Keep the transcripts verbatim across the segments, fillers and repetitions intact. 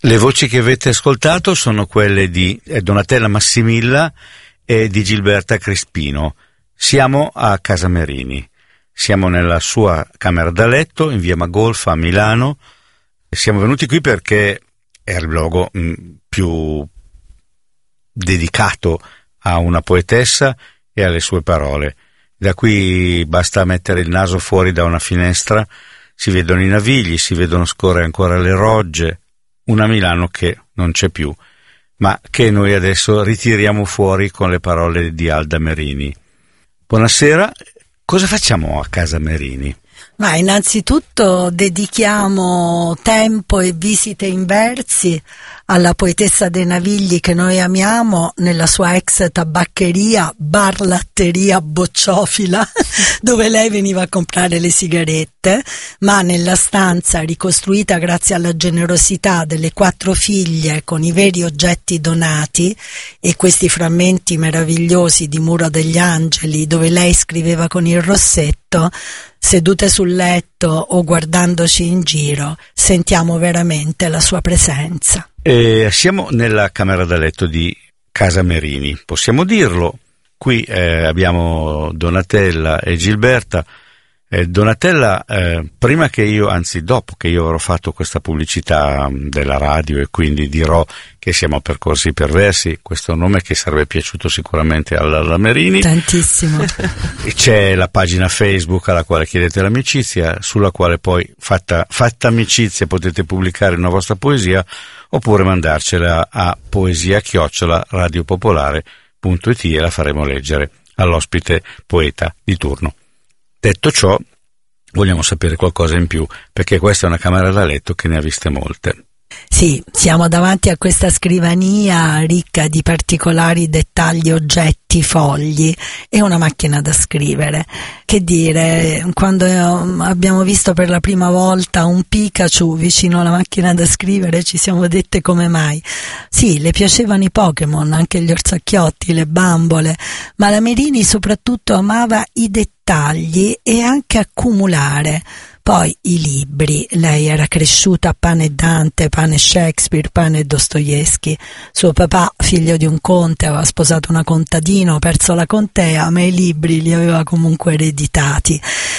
Le voci che avete ascoltato sono quelle di Donatella Massimilla e di Gilberta Crespino. Siamo a Casa Merini, siamo nella sua camera da letto in via Magolfa a Milano. Siamo venuti qui perché è il luogo mh, più dedicato a una poetessa e alle sue parole. Da qui basta mettere il naso fuori da una finestra, si vedono i Navigli, si vedono scorrere ancora le rogge, una Milano che non c'è più, ma che noi adesso ritiriamo fuori con le parole di Alda Merini. Buonasera, cosa facciamo a Casa Merini? Ma innanzitutto dedichiamo tempo e visite in versi alla poetessa dei Navigli che noi amiamo nella sua ex tabaccheria, bar latteria Bocciofila, dove lei veniva a comprare le sigarette, ma nella stanza ricostruita grazie alla generosità delle quattro figlie con i veri oggetti donati e questi frammenti meravigliosi di Muro degli Angeli dove lei scriveva con il rossetto. Sedute sul letto o guardandoci in giro, sentiamo veramente la sua presenza. E siamo nella camera da letto di Casa Merini, possiamo dirlo. Qui eh, abbiamo Donatella e Gilberta. Eh, Donatella, eh, prima che io, anzi dopo che io avrò fatto questa pubblicità della radio e quindi dirò che siamo a Percorsi Perversi, questo nome che sarebbe piaciuto sicuramente alla, alla Merini. Tantissimo. C'è la pagina Facebook alla quale chiedete l'amicizia, sulla quale poi fatta, fatta amicizia potete pubblicare una vostra poesia oppure mandarcela a poesia chiocciola radiopopolare punto it e la faremo leggere all'ospite poeta di turno. Detto ciò, vogliamo sapere qualcosa in più, perché questa è una camera da letto che ne ha viste molte. Sì, siamo davanti a questa scrivania ricca di particolari dettagli, oggetti, fogli e una macchina da scrivere. Che dire, quando abbiamo visto per la prima volta un Pikachu vicino alla macchina da scrivere ci siamo dette come mai. Sì, le piacevano i Pokémon, anche gli orsacchiotti, le bambole, ma la Merini soprattutto amava i dettagli e anche accumulare. Poi i libri, lei era cresciuta a pane Dante, pane Shakespeare, pane Dostoevsky. Suo papà, figlio di un conte, aveva sposato una contadina, perso la contea, ma i libri li aveva comunque ereditati.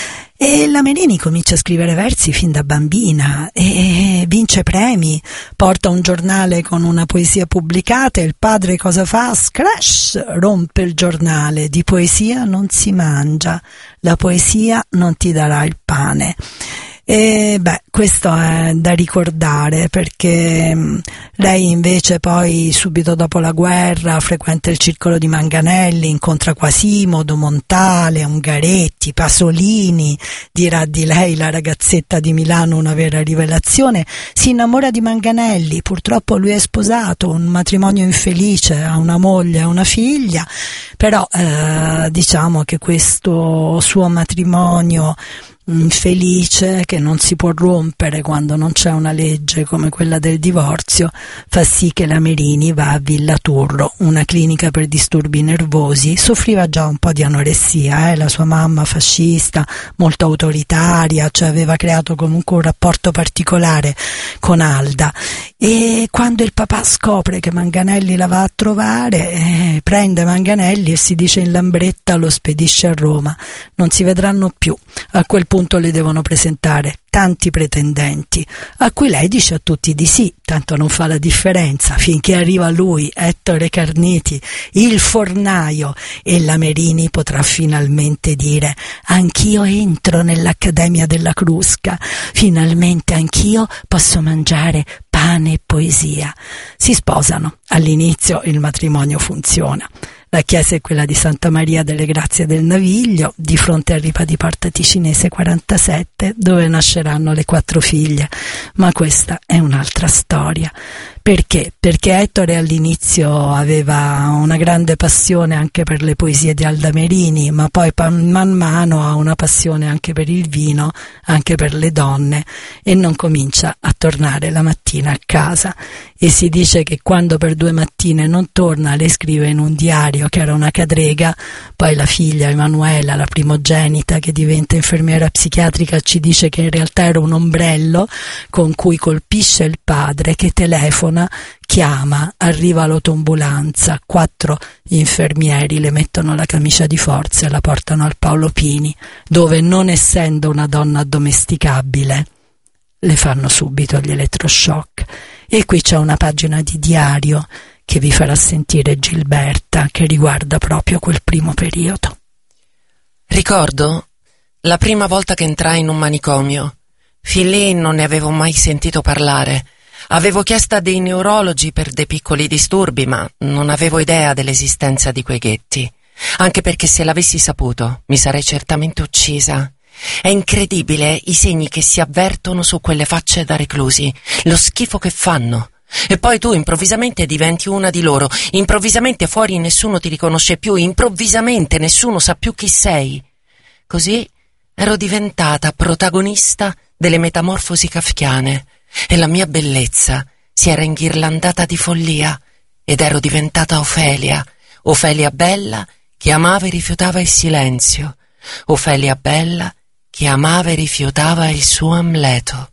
E la Merini comincia a scrivere versi fin da bambina e vince premi, porta un giornale con una poesia pubblicata e il padre cosa fa? Scrash! Rompe il giornale, di poesia non si mangia, la poesia non ti darà il pane. E beh, questo è da ricordare perché lei invece poi subito dopo la guerra frequenta il circolo di Manganelli, incontra Quasimodo, Montale, Ungaretti, Pasolini, dirà di lei la ragazzetta di Milano una vera rivelazione, si innamora di Manganelli, purtroppo lui è sposato, un matrimonio infelice, ha una moglie e una figlia, però eh, diciamo che questo suo matrimonio infelice, che non si può rompere quando non c'è una legge come quella del divorzio, fa sì che la Merini va a Villa Turro, una clinica per disturbi nervosi. Soffriva già un po' di anoressia, eh? La sua mamma fascista, molto autoritaria, cioè aveva creato comunque un rapporto particolare con Alda, e quando il papà scopre che Manganelli la va a trovare, eh, prende Manganelli e si dice in Lambretta lo spedisce a Roma. Non si vedranno più. A quel punto le devono presentare tanti pretendenti, a cui lei dice a tutti di sì, tanto non fa la differenza, finché arriva lui, Ettore Carniti, il fornaio, e la Merini potrà finalmente dire: anch'io entro nell'Accademia della Crusca, finalmente anch'io posso mangiare pane e poesia. Si sposano, all'inizio il matrimonio funziona. La chiesa è quella di Santa Maria delle Grazie del Naviglio, di fronte a Ripa di Porta Ticinese quarantasette, dove nasceranno le quattro figlie. Ma questa è un'altra storia. Perché? Perché Ettore all'inizio aveva una grande passione anche per le poesie di Alda Merini, ma poi man mano ha una passione anche per il vino, anche per le donne, e non comincia a tornare la mattina a casa. E si dice che quando per due mattine non torna, le scrive in un diario che era una cadrega. Poi la figlia Emanuela, la primogenita, che diventa infermiera psichiatrica, ci dice che in realtà era un ombrello con cui colpisce il padre, che telefona, chiama, arriva l'autoambulanza, quattro infermieri le mettono la camicia di forza e la portano al Paolo Pini, dove, non essendo una donna addomesticabile, le fanno subito gli elettroshock. E qui c'è una pagina di diario che vi farà sentire Gilberta, che riguarda proprio quel primo periodo. Ricordo la prima volta che entrai in un manicomio. Fin lì non ne avevo mai sentito parlare. Avevo chiesto a dei neurologi per dei piccoli disturbi, ma non avevo idea dell'esistenza di quei ghetti. Anche perché se l'avessi saputo mi sarei certamente uccisa. È incredibile i segni che si avvertono su quelle facce da reclusi, lo schifo che fanno. E poi tu improvvisamente diventi una di loro, improvvisamente fuori nessuno ti riconosce più, improvvisamente nessuno sa più chi sei. Così ero diventata protagonista delle metamorfosi kafkiane e la mia bellezza si era inghirlandata di follia ed ero diventata Ofelia, Ofelia bella che amava e rifiutava il silenzio, Ofelia bella che amava e rifiutava il suo Amleto.